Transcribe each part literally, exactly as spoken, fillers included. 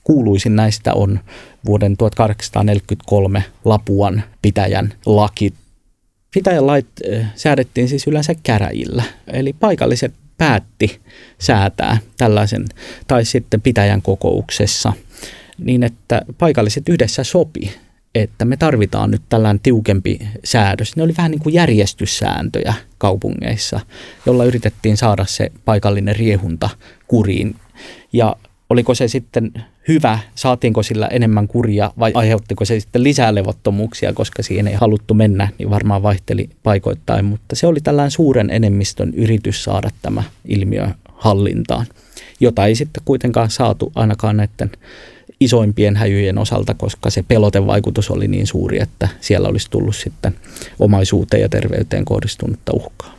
kuuluisin näistä on vuoden tuhatkahdeksansataaneljäkymmentäkolme Lapuan pitäjän laki. Pitäjän lait säädettiin siis yleensä käräjillä, eli paikalliset päätti säätää tällaisen, tai sitten pitäjän kokouksessa, niin että paikalliset yhdessä sopi, että me tarvitaan nyt tällainen tiukempi säädös. Ne oli vähän niin kuin järjestyssääntöjä kaupungeissa, jolla yritettiin saada se paikallinen riehunta kuriin. Ja oliko se sitten hyvä, saatiinko sillä enemmän kuria vai aiheuttiko se sitten lisää levottomuuksia, koska siihen ei haluttu mennä, niin varmaan vaihteli paikoittain. Mutta se oli tällainen suuren enemmistön yritys saada tämä ilmiö hallintaan, jota ei sitten kuitenkaan saatu ainakaan näiden isoimpien häjyjen osalta, koska se pelotevaikutus oli niin suuri, että siellä olisi tullut sitten omaisuuteen ja terveyteen kohdistunutta uhkaa.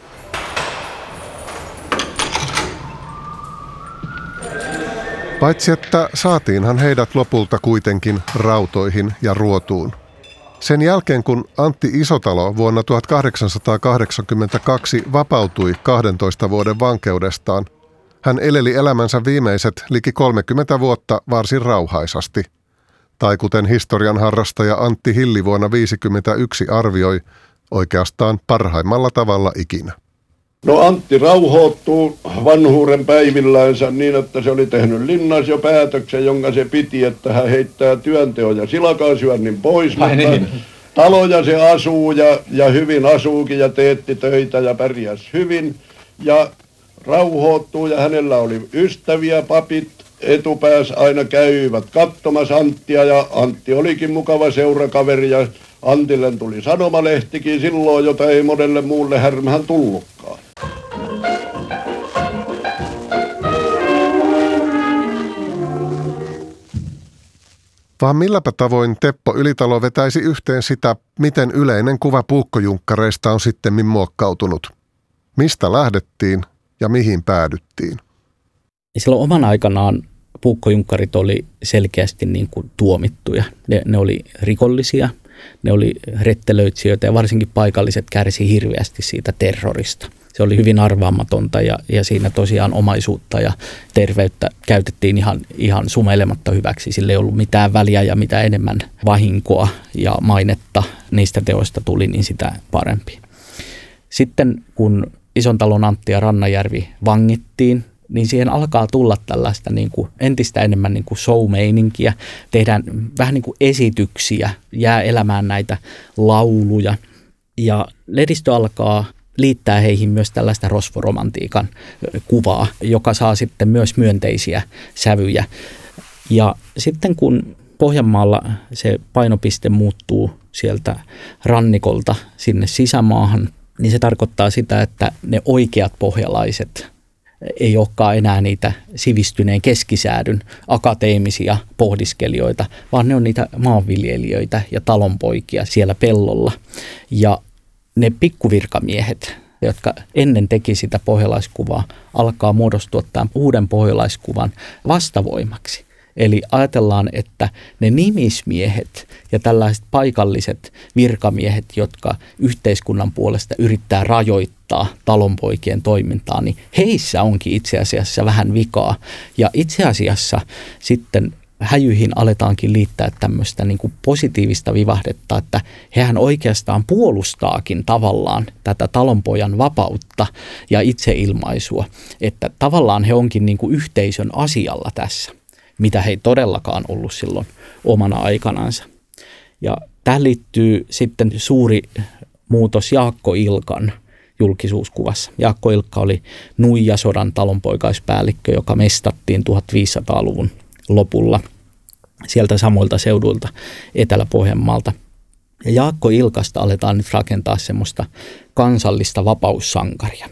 Paitsi että saatiinhan heidät lopulta kuitenkin rautoihin ja ruotuun. Sen jälkeen kun Antti Isotalo vuonna tuhatkahdeksansataakahdeksankymmentäkaksi vapautui kahdentoista vuoden vankeudestaan, hän eleli elämänsä viimeiset liki kolmekymmentä vuotta varsin rauhaisasti. Tai kuten historian harrastaja Antti Hilli vuonna tuhatyhdeksänsataaviisikymmentäyksi arvioi, oikeastaan parhaimmalla tavalla ikinä. No Antti rauhoittuu vanhuuden päivillänsä niin, että se oli tehnyt linnassa jo päätöksen, jonka se piti, että hän heittää työnteon ja silakansyönnin pois. Mutta niin. Taloja se asuu ja, ja hyvin asuukin ja teetti töitä ja pärjäsi hyvin. Ja rauhoittuu ja hänellä oli ystäviä, papit etupäässä aina käyvät katsomassa Anttia ja Antti olikin mukava seurakaveri ja Antille tuli sanomalehtikin silloin, jota ei monelle muulle härmähän tullutkaan. Vaan milläpä tavoin Teppo Ylitalo vetäisi yhteen sitä, miten yleinen kuva puukkojunkkareista on sittemmin muokkautunut. Mistä lähdettiin ja mihin päädyttiin? Silloin oman aikanaan puukkojunkkarit oli selkeästi niin kuin tuomittuja. Ne, ne oli rikollisia, ne oli rettelöitsijöitä ja varsinkin paikalliset kärsi hirveästi siitä terrorista. Se oli hyvin arvaamatonta ja, ja siinä tosiaan omaisuutta ja terveyttä käytettiin ihan, ihan sumeilematta hyväksi. Sillä ei ollut mitään väliä ja mitä enemmän vahinkoa ja mainetta niistä teoista tuli, niin sitä parempi. Sitten kun Isontalon Antti ja Rannajärvi vangittiin, niin siihen alkaa tulla tällaista niin kuin entistä enemmän niin kuin show-meininkiä. Tehdään vähän niin kuin esityksiä, jää elämään näitä lauluja ja lehdistö alkaa liittää heihin myös tällaista rosvoromantiikan kuvaa, joka saa sitten myös myönteisiä sävyjä. Ja sitten kun Pohjanmaalla se painopiste muuttuu sieltä rannikolta sinne sisämaahan, niin se tarkoittaa sitä, että ne oikeat pohjalaiset ei olekaan enää niitä sivistyneen keskisäädyn akateemisia pohdiskelijoita, vaan ne on niitä maanviljelijöitä ja talonpoikia siellä pellolla. Ja ne pikkuvirkamiehet, jotka ennen teki sitä pohjalaiskuvaa, alkaa muodostua tämän uuden pohjalaiskuvan vastavoimaksi. Eli ajatellaan, että ne nimismiehet ja tällaiset paikalliset virkamiehet, jotka yhteiskunnan puolesta yrittää rajoittaa talonpoikien toimintaa, niin heissä onkin itse asiassa vähän vikaa. Ja itse asiassa sitten häjyihin aletaankin liittää tämmöistä niin kuin positiivista vivahdetta, että hehän oikeastaan puolustaakin tavallaan tätä talonpojan vapautta ja itseilmaisua. Että tavallaan he onkin niin kuin yhteisön asialla tässä, mitä he ei todellakaan ollut silloin omana aikanansa. Ja tähän liittyy sitten suuri muutos Jaakko Ilkan julkisuuskuvassa. Jaakko Ilkka oli Nuijasodan talonpoikaispäällikkö, joka mestattiin tuhatviisisataaluvun lopulla sieltä samoilta seuduilta Etelä-Pohjanmaalta. Ja Jaakko Ilkasta aletaan nyt rakentaa semmoista kansallista vapaussankaria.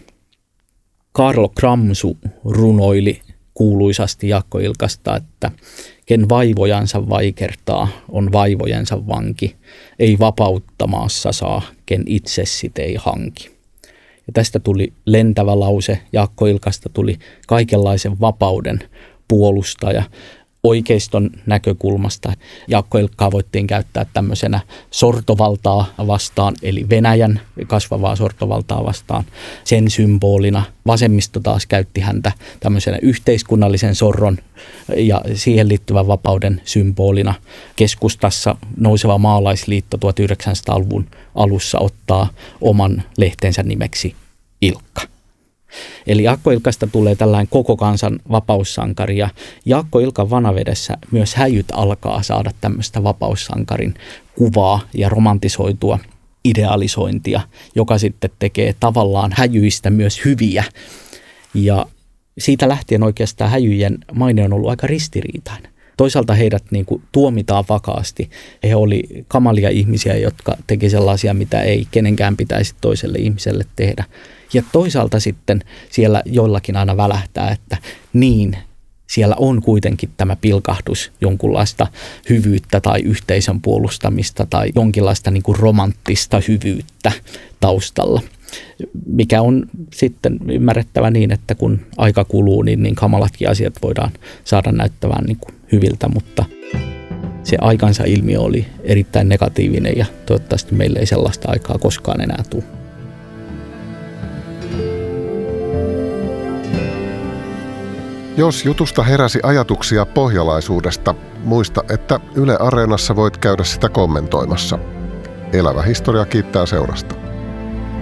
Kaarlo Kramsu runoili kuuluisasti Jaakko Ilkasta, että ken vaivojansa vaikertaa, on vaivojensa vanki. Ei vapautta maassa saa, ken itse sit ei hanki. Ja tästä tuli lentävä lause. Jaakko Ilkasta tuli kaikenlaisen vapauden puolustaja. oikeiston näkökulmasta Jaakko Ilkkaa voittiin käyttää tämmöisenä sortovaltaa vastaan, eli Venäjän kasvavaa sortovaltaa vastaan sen symbolina. Vasemmisto taas käytti häntä tämmöisenä yhteiskunnallisen sorron ja siihen liittyvän vapauden symbolina. Keskustassa nouseva maalaisliitto tuhatyhdeksänsataaluvun alussa ottaa oman lehtensä nimeksi Ilkka. Eli Jaakko Ilkasta tulee tällainen koko kansan vapaussankari ja Jaakko Ilkan Vanavedessä myös häjyt alkaa saada tämmöistä vapaussankarin kuvaa ja romantisoitua idealisointia, joka sitten tekee tavallaan häjyistä myös hyviä. Ja siitä lähtien oikeastaan häjyjen maine on ollut aika ristiriitainen. Toisaalta heidät niin kuin tuomitaan vakaasti. He oli kamalia ihmisiä, jotka teki sellaisia, mitä ei kenenkään pitäisi toiselle ihmiselle tehdä. Ja toisaalta sitten siellä joillakin aina välähtää, että niin, siellä on kuitenkin tämä pilkahdus jonkunlaista hyvyyttä tai yhteisön puolustamista tai jonkinlaista niin kuin romanttista hyvyyttä taustalla, mikä on sitten ymmärrettävä niin, että kun aika kuluu, niin, niin kamalatkin asiat voidaan saada näyttämään niin kuin hyviltä, mutta se aikansa ilmiö oli erittäin negatiivinen ja toivottavasti meille ei sellaista aikaa koskaan enää tule. Jos jutusta heräsi ajatuksia pohjalaisuudesta, muista, että Yle Areenassa voit käydä sitä kommentoimassa. Elävä historia kiittää seurasta.